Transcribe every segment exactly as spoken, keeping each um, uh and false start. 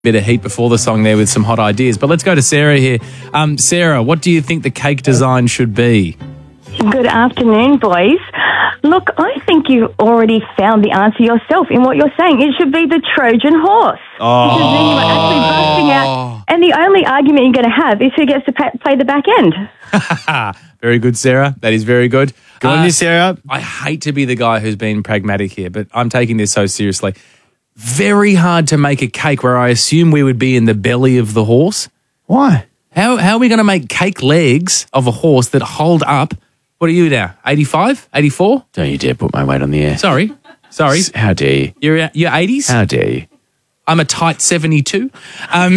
bit of heat before the song there with some hot ideas. But let's go to Sarah here. Um, Sarah, what do you think the cake design should be? Good afternoon, boys. Look, I think you've already found the answer yourself in what you're saying. It should be the Trojan horse. Oh. Because then you are actually busting out. And the only argument you're going to have is who gets to pa- play the back end. Very good, Sarah. That is very good. Go on, Uh, you, Sarah. I hate to be the guy who's been pragmatic here, but I'm taking this so seriously. Very hard to make a cake where I assume we would be in the belly of the horse. Why? How, how are we going to make cake legs of a horse that hold up? What are you now? eighty-five? eighty-four? Don't you dare put my weight on the air. Sorry. Sorry. How dare you? You're, you're eighties? How dare you? I'm a tight seventy-two. Um,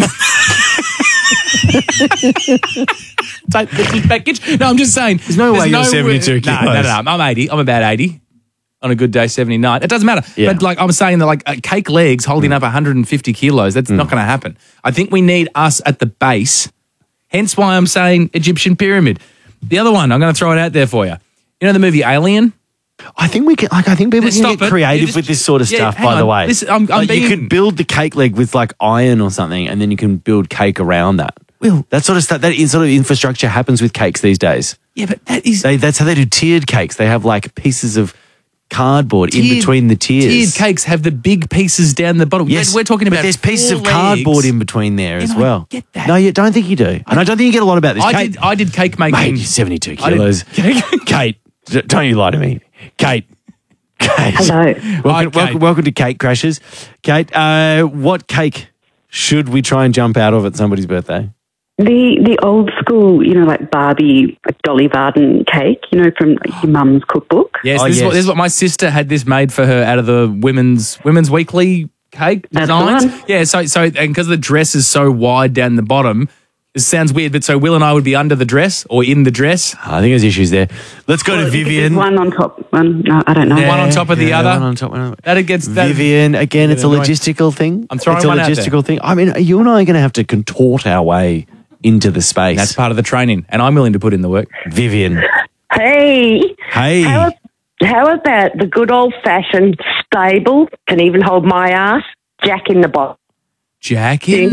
tight little package. No, I'm just saying. There's no way you're seventy-two No, no, no, no. I'm eighty. I'm about eighty. On a good day, seventy-nine. It doesn't matter. Yeah. But like I'm saying that like uh, cake legs holding Mm. up one hundred fifty kilos, that's mm. not going to happen. I think we need us at the base. Hence why I'm saying Egyptian pyramid. The other one, I'm going to throw it out there for you. You know the movie Alien? I think we can. Like, I think people Just can stop get it. creative Just- with this sort of yeah, stuff. hang By the on. way, Listen, I'm- I'm Like, you being- could build the cake leg with like iron or something, and then you can build cake around that. Well, that sort of stuff. That is sort of infrastructure happens with cakes these days. Yeah, but that is They, that's how they do tiered cakes. They have like pieces of cardboard in Tiered- between the tiers. Tiered cakes have the big pieces down the bottom. Yes, we're, we're talking about but there's pieces four of cardboard legs. in between there Yeah, as no, I well. get that. No, you don't think you do, and I don't think you get a lot about this. I Kate, did. I did cake making. mate, you're seventy-two I did- kilos. Kate, d- don't you lie to me, Kate. Kate. Hello. Welcome, Hi, Kate. welcome, welcome to Cake Crashers. Kate, uh, what cake should we try and jump out of at somebody's birthday? The the old school, you know, like Barbie, like Dolly Varden cake, you know, from like your mum's cookbook. Yes, Oh, this, Is yes. what, this is what my sister had this made for her out of the women's women's weekly cake That's the designs. one. Yeah, so so and because the dress is so wide down the bottom, it sounds weird. But so Will and I would be under the dress or in the dress. I think there's issues there. Let's go Well, to because Vivian. there's one on top, one, no, I don't know. One on top of the Yeah, other. one on top, one on- That gets that, Vivian, again, it's a annoying. logistical thing. I'm throwing It's a one out there. logistical thing. I mean, you and I are going to have to contort our way into the space. That's part of the training, and I'm willing to put in the work. Vivian. Hey, Hey. how, how about the good old fashioned stable, can even hold my ass, Jack in the Box. Jack in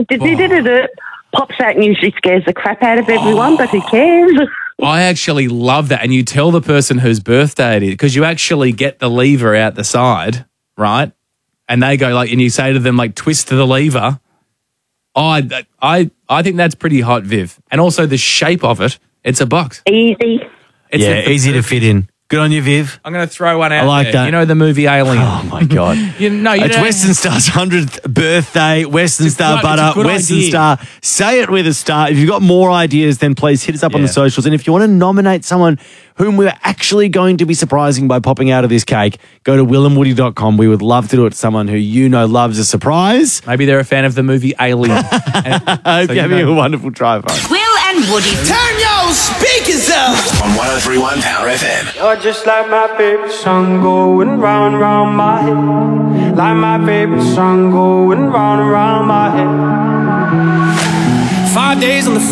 the. Pops out and usually scares the crap out of everyone, but who cares? I actually love that, and you tell the person whose birthday it is because you actually get the lever out the side, right? And they go like, and you say to them like, twist to the lever. Oh, I, I, I think that's pretty hot, Viv. And also the shape of it, it's a box. Easy. It's Yeah, a- easy to fit in. Good on you, Viv. I'm going to throw one out. I like there. that. You know the movie Alien. Oh, my God. You know, you It's know- Western Star's hundredth birthday, Western It's a Star good- it's a Butter, good Western idea. Star. Say it with a star. If you've got more ideas, then please hit us up on Yeah. the socials. And if you want to nominate someone whom we're actually going to be surprising by popping out of this cake, go to will and woody dot com. We would love to do it to someone who you know loves a surprise. Maybe they're a fan of the movie Alien. And- I hope so you're you having know. a wonderful drive home. Will and Woody. Turn your speakers up On one oh three point one Power F M. You're just like my favorite song going round and round my head. Like my favorite song going round and round my head. Five days on the